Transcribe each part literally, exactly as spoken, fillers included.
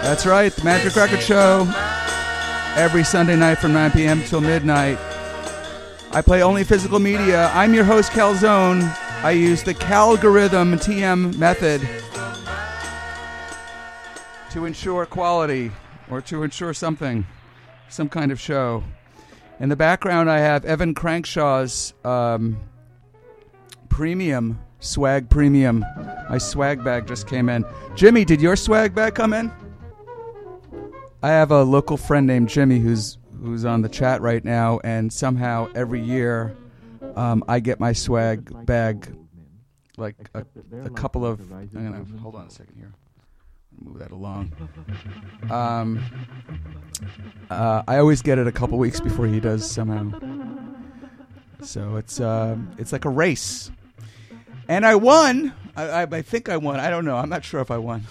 That's right, the Magic Record Show. Every Sunday night from nine p.m. till midnight. I play only physical media. I'm your host, Calzone. I use the Calgorithm T M method to ensure quality or to ensure something, some kind of show. In the background, I have Evan Crankshaw's um, premium, swag premium. My swag bag just came in. Jimmy, did your swag bag come in? I have a local friend named Jimmy who's who's on the chat right now, and somehow every year um, I get my swag bag like a, a couple of... I'm gonna hold on a second here. Move that along. Um, uh, I always get it a couple weeks before he does somehow. So it's uh, it's like a race. And I won. I, I, I think I won. I don't know. I'm not sure if I won.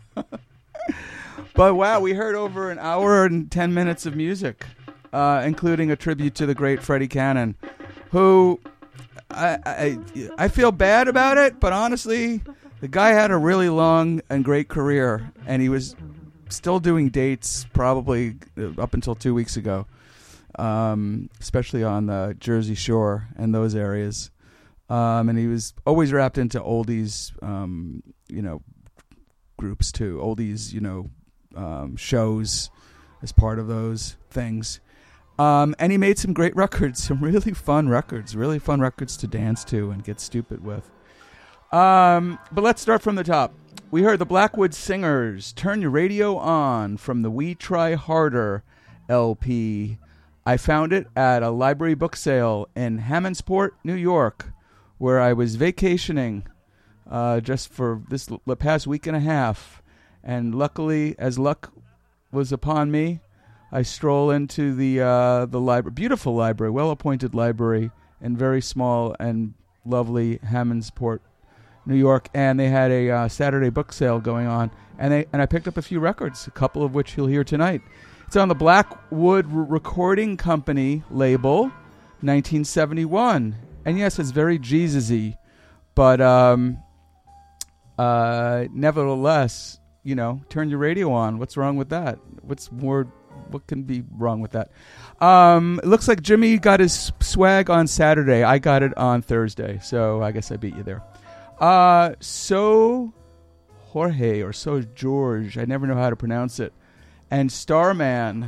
But wow, we heard over an hour and ten minutes of music, uh, including a tribute to the great Freddie Cannon, who I, I I feel bad about it, but honestly, the guy had a really long and great career, and he was still doing dates probably up until two weeks ago, um, especially on the Jersey Shore and those areas. Um, and he was always wrapped into oldies, um, you know, groups too, oldies, you know, um, shows as part of those things. Um, and he made some great records, some really fun records, really fun records to dance to and get stupid with. Um, but let's start from the top. We heard the Blackwood Singers, Turn Your Radio On, from the We Try Harder L P. I found it at a library book sale in Hammondsport, New York, where I was vacationing uh, just for this l- the past week and a half. And luckily, as luck was upon me, I stroll into the uh, the library, beautiful library, well-appointed library, in very small and lovely Hammondsport, New York, and they had a uh, Saturday book sale going on, and they and I picked up a few records, a couple of which you'll hear tonight. It's on the Blackwood R- Recording Company label, nineteen seventy-one, and yes, it's very Jesus-y, but um, uh, nevertheless, you know, turn your radio on. What's wrong with that? What's more? What can be wrong with that? Um, it looks like Jimmy got his swag on Saturday. I got it on Thursday, so I guess I beat you there. Uh, so Jorge or So George, I never know how to pronounce it, and Starman,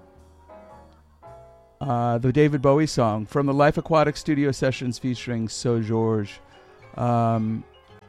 uh, the David Bowie song from the Life Aquatic Studio Sessions featuring So George. Um,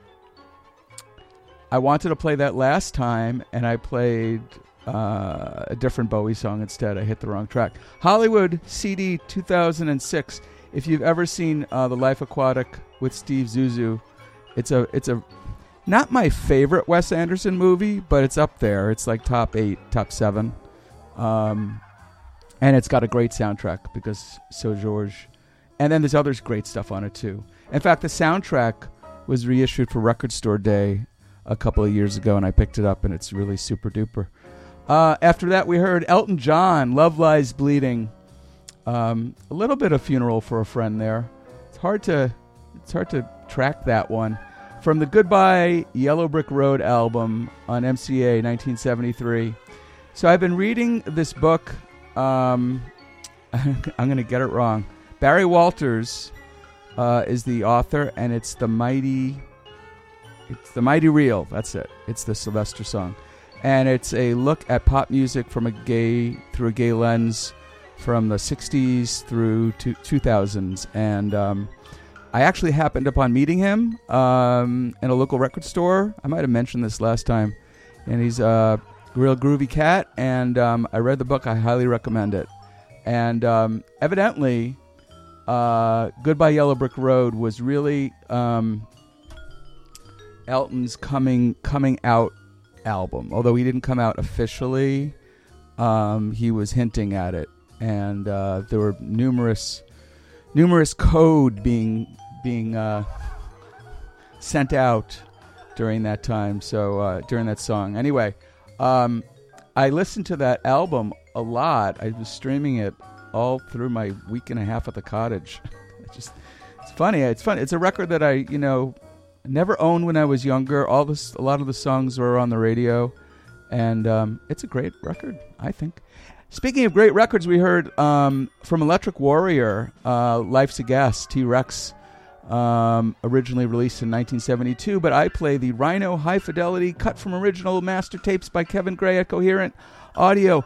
I wanted to play that last time, and I played uh, a different Bowie song instead. I hit the wrong track. Hollywood C D two thousand six. If you've ever seen uh, the Life Aquatic with Steve Zissou, It's a, it's a, not my favorite Wes Anderson movie, but it's up there. It's like top eight, top seven. Um, and it's got a great soundtrack because So George. And then there's other great stuff on it too. In fact, the soundtrack was reissued for Record Store Day a couple of years ago, and I picked it up, and it's really super duper. Uh, after that, we heard Elton John, Love Lies Bleeding. Um, a little bit of Funeral for a Friend there. It's hard to, it's hard to track that one. From the Goodbye Yellow Brick Road album on M C A nineteen seventy-three. So I've been reading this book. Um, I'm going to get it wrong. Barry Walters uh, is the author, and it's the Mighty... It's the Mighty Real. That's it. It's the Sylvester song. And it's a look at pop music from a gay... through a gay lens from the sixties through to two thousands. And... Um, I actually happened upon meeting him um, in a local record store. I might have mentioned this last time. And he's a real groovy cat. And um, I read the book. I highly recommend it. And um, evidently, uh, Goodbye Yellow Brick Road was really um, Elton's coming coming out album. Although he didn't come out officially, um, he was hinting at it. And uh, there were numerous... numerous code being being uh, sent out during that time. So uh, during that song, anyway, um, I listened to that album a lot. I was streaming it all through my week and a half at the cottage. It's just it's funny. It's fun. It's a record that I you know never owned when I was younger. All this, a lot of the songs were on the radio, And um, it's a great record, I think. Speaking of great records, we heard um, from Electric Warrior, uh, Life's a Gas, T-Rex, um, originally released in nineteen seventy-two, but I play the Rhino High Fidelity cut from original master tapes by Kevin Gray at Coherent Audio.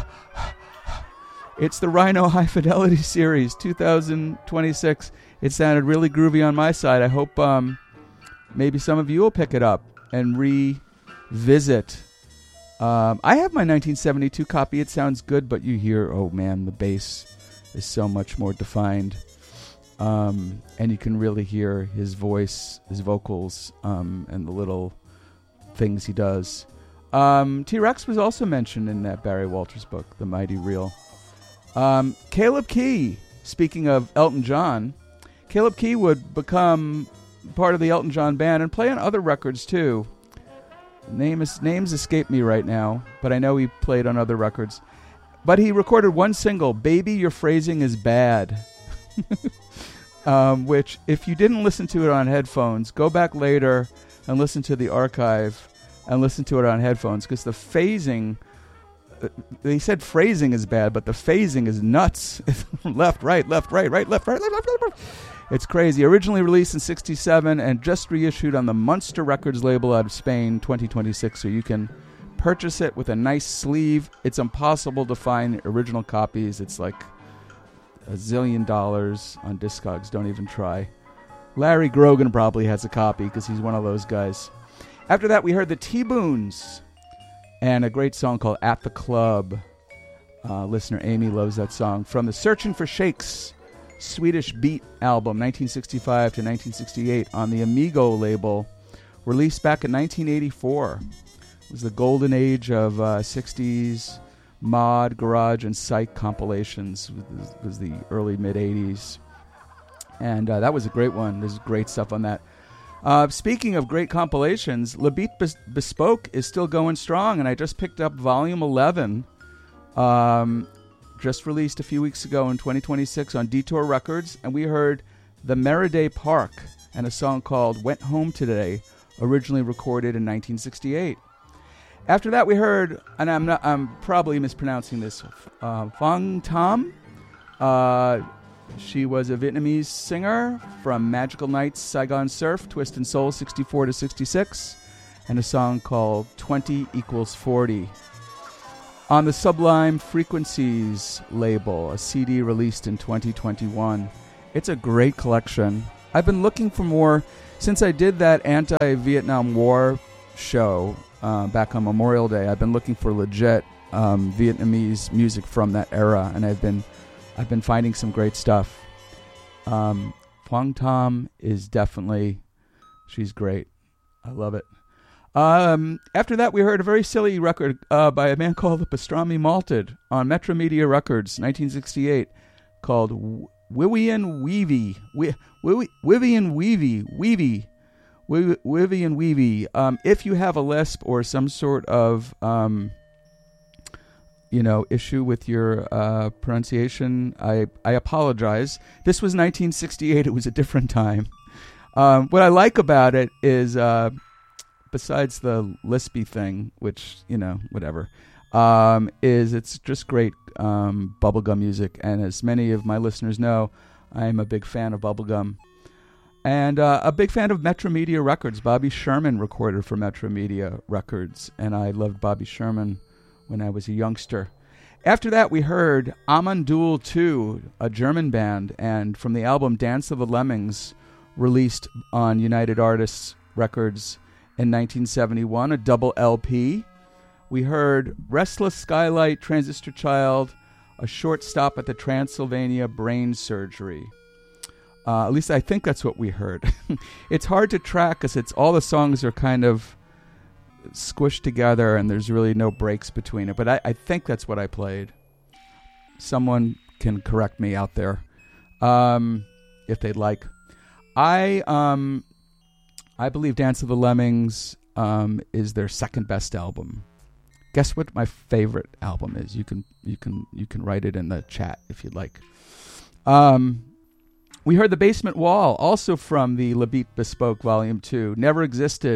It's the Rhino High Fidelity series, two thousand twenty-six. It sounded really groovy on my side. I hope um, maybe some of you will pick it up and revisit. Um, I have my nineteen seventy-two copy. It sounds good, but you hear, oh man, the bass is so much more defined. Um, and you can really hear his voice, his vocals, um, and the little things he does. Um, T-Rex was also mentioned in that Barry Walters book, The Mighty Reel. Um, Caleb Key, speaking of Elton John, Caleb Key would become part of the Elton John band and play on other records too. Name is, names escape me right now, but I know he played on other records. But he recorded one single, Baby, Your Phrasing is Bad. um, which, if you didn't listen to it on headphones, go back later and listen to the archive and listen to it on headphones, because the phasing, uh, they said phrasing is bad, but the phasing is nuts. left, right, left, right, right, left, right, left, left, left, left. It's crazy. Originally released in sixty-seven and just reissued on the Munster Records label out of Spain, twenty twenty-six, so you can purchase it with a nice sleeve. It's impossible to find original copies. It's like a zillion dollars on Discogs. Don't even try. Larry Grogan probably has a copy because he's one of those guys. After that, we heard the T-Boons and a great song called At the Club. Uh, listener Amy loves that song. From the Searching for Shakes Swedish Beat album, nineteen sixty-five to nineteen sixty-eight, on the Amigo label, released back in nineteen eighty-four. It was the golden age of uh, sixties mod, garage, and psych compilations. It was the early, mid-eighties. And uh, that was a great one. There's great stuff on that. Uh, speaking of great compilations, Le Beat Bes- Bespoke is still going strong, and I just picked up volume eleven, um, just released a few weeks ago in twenty twenty-six on Detour Records, and we heard The Merriday Park and a song called Went Home Today, originally recorded in nineteen sixty-eight. After that, we heard, and I'm not, I'm probably mispronouncing this, uh, Phang Tam. Uh, she was a Vietnamese singer from Magical Nights, Saigon Surf, Twist and Soul, sixty-four to sixty-six, and a song called twenty equals forty. On the Sublime Frequencies label, a C D released in twenty twenty-one. It's a great collection. I've been looking for more since I did that anti-Vietnam War show uh, back on Memorial Day. I've been looking for legit um, Vietnamese music from that era, and I've been I've been finding some great stuff. Um, Phang Tam is definitely, she's great. I love it. Um, after that, we heard a very silly record uh, by a man called the Pastrami Malted on Metro Media Records, nineteen sixty-eight, called Wivian Weavy. Wivian Weavy. Weavy. Wivian Weavy. Um, if you have a lisp or some sort of, um, you know, issue with your uh, pronunciation, I, I apologize. This was nineteen sixty-eight. It was a different time. Um, what I like about it is... Uh, besides the lispy thing, which, you know, whatever, um, is it's just great um, bubblegum music. And as many of my listeners know, I'm a big fan of bubblegum. And uh, a big fan of Metro Media Records. Bobby Sherman recorded for Metro Media Records, and I loved Bobby Sherman when I was a youngster. After that, we heard Amandul two, a German band, and from the album Dance of the Lemmings, released on United Artists Records in nineteen seventy-one, a double L P. We heard Restless Skylight, Transistor Child, a short stop at the Transylvania Brain Surgery. Uh, at least I think that's what we heard. It's hard to track because it's all the songs are kind of squished together and there's really no breaks between it. But I, I think that's what I played. Someone can correct me out there um, if they'd like. I... Um, I believe Dance of the Lemmings um, is their second best album. Guess what my favorite album is? You can you can you can write it in the chat if you'd like. Um, we heard The Basement Wall, also from the Le Beat Bespoke Volume Two. Never Existed.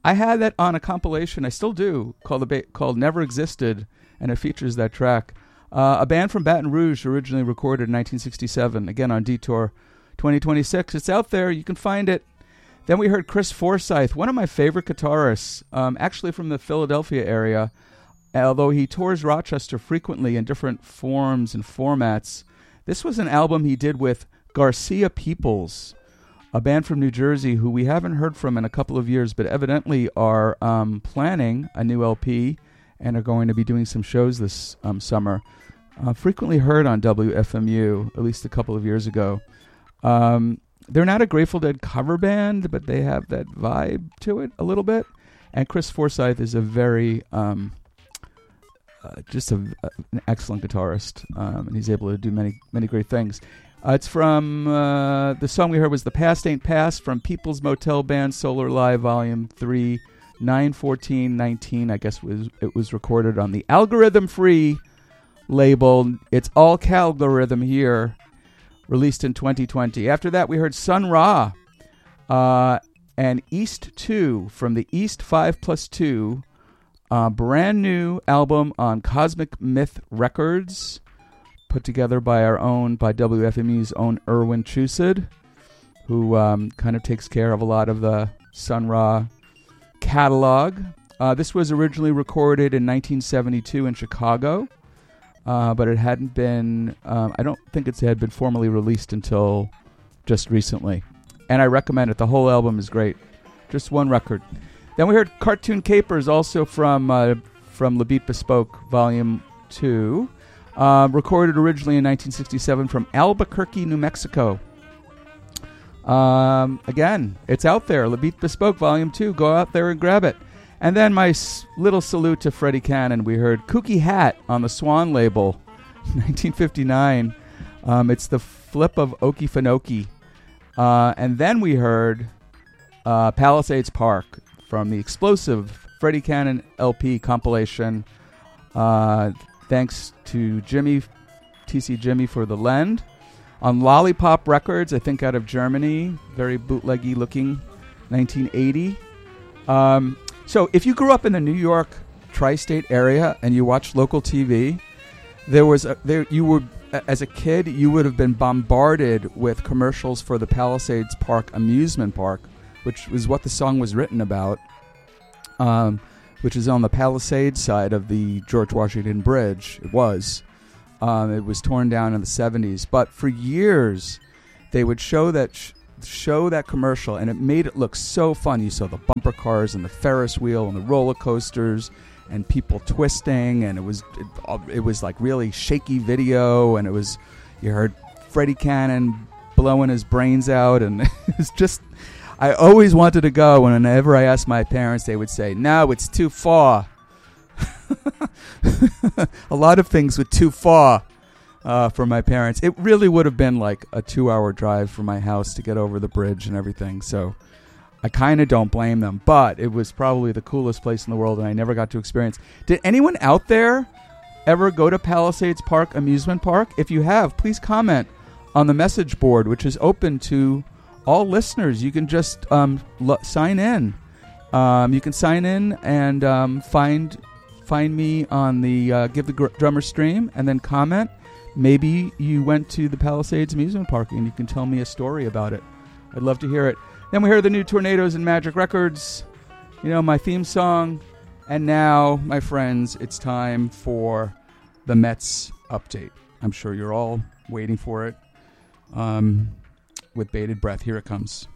I had that on a compilation. I still do, called the ba- called Never Existed, and it features that track. Uh, a band from Baton Rouge, originally recorded in nineteen sixty-seven, again on Detour twenty twenty-six. It's out there. You can find it. Then we heard Chris Forsyth, one of my favorite guitarists, um, actually from the Philadelphia area, although he tours Rochester frequently in different forms and formats. This was an album he did with Garcia Peoples, a band from New Jersey who we haven't heard from in a couple of years, but evidently are um, planning a new L P and are going to be doing some shows this um, summer. Uh, frequently heard on W F M U, at least a couple of years ago. Um, they're not a Grateful Dead cover band, but they have that vibe to it a little bit. And Chris Forsyth is a very, um, uh, just a, a, an excellent guitarist, um, and he's able to do many, many great things. Uh, it's from, uh, the song we heard was The Past Ain't Past from People's Motel Band Solar Live Volume three, nine fourteen nineteen. I guess was it was recorded on the Algorithm Free label. It's all Calgorithm here, released in twenty twenty. After that, we heard Sun Ra uh, and East two from the East five plus two, uh, brand new album on Cosmic Myth Records, put together by our own, by W F M U's own Erwin Chusid, who um, kind of takes care of a lot of the Sun Ra catalog. Uh, this was originally recorded in nineteen seventy-two in Chicago. Uh, but it hadn't been, um, I don't think it had been formally released until just recently. And I recommend it. The whole album is great. Just one record. Then we heard Cartoon Capers, also from uh, from Le Beat Bespoke, Volume two. Uh, recorded originally in nineteen sixty-seven from Albuquerque, New Mexico. Um, again, it's out there. Le Beat Bespoke, Volume two. Go out there and grab it. And then my s- little salute to Freddie Cannon. We heard Kooky Hat on the Swan label, nineteen fifty-nine. Um, it's the flip of Okefenokee. Uh, and then we heard uh, Palisades Park from the explosive Freddie Cannon L P compilation. Uh, thanks to Jimmy, T C Jimmy for the lend. On Lollipop Records, I think out of Germany, very bootleggy looking, nineteen eighty. Um... So if you grew up in the New York tri-state area and you watched local T V, there was a, there you were as a kid you would have been bombarded with commercials for the Palisades Park amusement park, which was what the song was written about, um, which is on the Palisades side of the George Washington Bridge. It was. Um, it was torn down in the seventies, but for years they would show that. Sh- show that commercial, and it made it look so fun. You saw the bumper cars and the Ferris wheel and the roller coasters and people twisting, and it was it, it was like really shaky video, and it was, you heard Freddie Cannon blowing his brains out, and it was just, I always wanted to go, and whenever I asked my parents, they would say, no, it's too far. A lot of things were too far. Uh, for my parents. It really would have been like a two-hour drive from my house to get over the bridge and everything, so I kind of don't blame them, but it was probably the coolest place in the world, and I never got to experience. Did anyone out there ever go to Palisades Park Amusement Park? If you have, please comment on the message board, which is open to all listeners. You can just um, lo- sign in. Um, you can sign in and um, find find me on the uh, Give the Gr- Drummer stream, and then comment. Maybe you went to the Palisades Amusement Park and you can tell me a story about it. I'd love to hear it. Then we hear the new Tornadoes and Magic Records, you know, my theme song. And now, my friends, it's time for the Mets update. I'm sure you're all waiting for it um, with bated breath. Here it comes.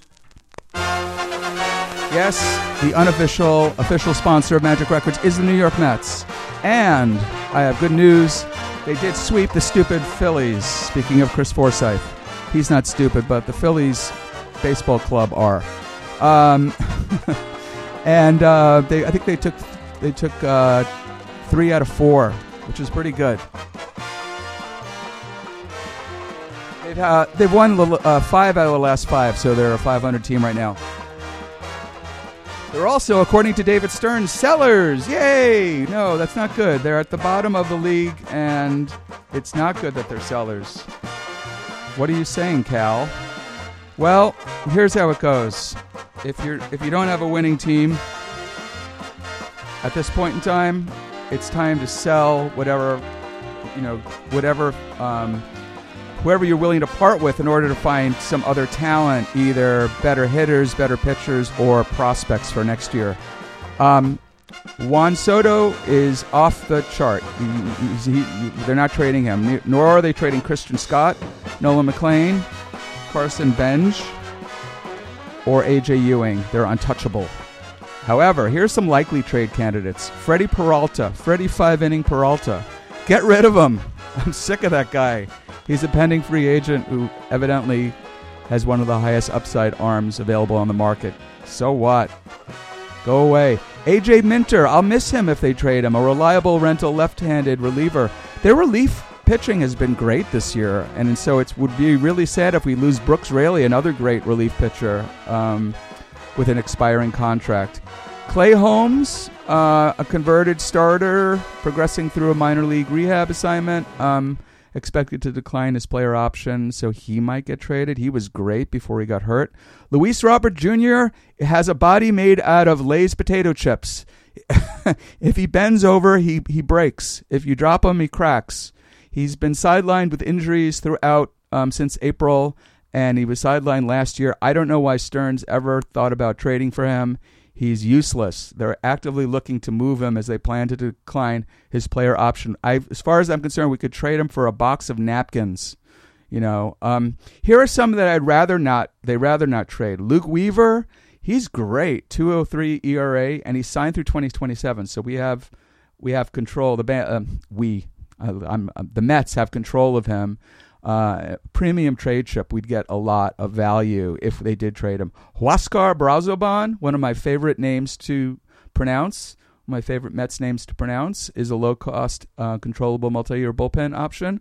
Yes, the unofficial, official sponsor of Magic Records is the New York Mets. And I have good news. They did sweep the stupid Phillies. Speaking of Chris Forsyth, he's not stupid, but the Phillies baseball club are. Um, and uh, they, I think they took they took uh, three out of four, which is pretty good. They've uh, they've won uh, five out of the last five, so they're a five hundred team right now. They're also, according to David Stern, sellers. Yay! No, that's not good. They're at the bottom of the league, and it's not good that they're sellers. What are you saying, Cal? Well, here's how it goes. if you're if you don't have a winning team at this point in time, it's time to sell whatever, you know, whatever, um, whoever you're willing to part with in order to find some other talent, either better hitters, better pitchers, or prospects for next year. Um, Juan Soto is off the chart. He, he, he, they're not trading him, nor are they trading Christian Scott, Nolan McLean, Carson Benj, or A J Ewing. They're untouchable. However, here's some likely trade candidates. Freddie Peralta, Freddie five-inning Peralta. Get rid of him. I'm sick of that guy. He's a pending free agent who evidently has one of the highest upside arms available on the market. So what? Go away. A J Minter, I'll miss him if they trade him. A reliable rental left-handed reliever. Their relief pitching has been great this year, and so it would be really sad if we lose Brooks Raley, another great relief pitcher, um, with an expiring contract. Clay Holmes, uh, a converted starter, progressing through a minor league rehab assignment, um, expected to decline his player option, so he might get traded. He was great before he got hurt. Luis Robert Junior has a body made out of Lay's potato chips. If he bends over, he, he breaks. If you drop him, he cracks. He's been sidelined with injuries throughout um, since April, and he was sidelined last year. I don't know why Stearns ever thought about trading for him. He's useless. They're actively looking to move him as they plan to decline his player option. I, as far as I'm concerned, we could trade him for a box of napkins. You know, um, here are some that I'd rather not. They rather not trade. Luke Weaver, he's great, two oh three E R A, and he's signed through twenty twenty-seven. So we have we have control. The ba- uh, we, uh, I'm, uh, the Mets have control of him. Uh, premium trade chip, we'd get a lot of value if they did trade him. Huascar Brazoban, one of my favorite names to pronounce, my favorite Mets names to pronounce, is a low-cost, uh, controllable multi-year bullpen option.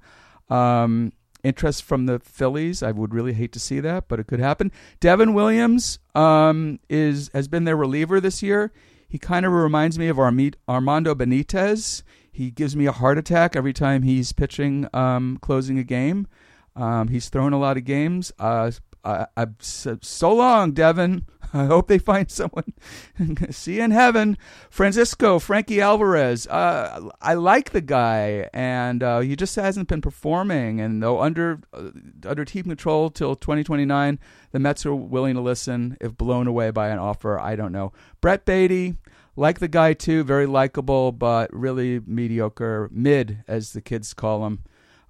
Um, interest from the Phillies, I would really hate to see that, but it could happen. Devin Williams um, is has been their reliever this year. He kind of reminds me of Armi- Armando Benitez. He gives me a heart attack every time he's pitching, um, closing a game. Um, he's thrown a lot of games. Uh, I, I, so, so long, Devin. I hope they find someone. See you in heaven. Francisco, Frankie Alvarez. Uh, I like the guy, and uh, he just hasn't been performing. And though under uh, under team control till twenty twenty-nine, the Mets are willing to listen. If blown away by an offer, I don't know. Brett Beatty. Like the guy, too, very likable, but really mediocre, mid, as the kids call him,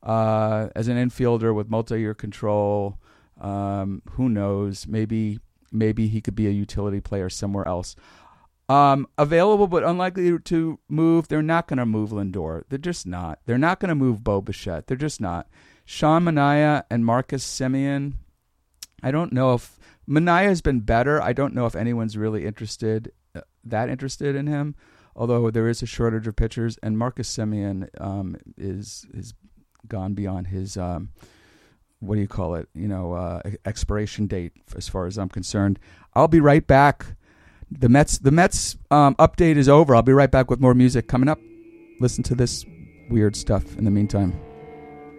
uh, as an infielder with multi-year control. Um, who knows? Maybe maybe he could be a utility player somewhere else. Um, available but unlikely to move. They're not going to move Lindor. They're just not. They're not going to move Bo Bichette. They're just not. Sean Manaea and Marcus Semien. I don't know if Manaea has been better. I don't know if anyone's really interested that interested in him, although there is a shortage of pitchers, and Marcus Semien um, is is gone beyond his um, what do you call it? You know, uh, expiration date. As far as I'm concerned, I'll be right back. The Mets the Mets um, update is over. I'll be right back with more music coming up. Listen to this weird stuff in the meantime.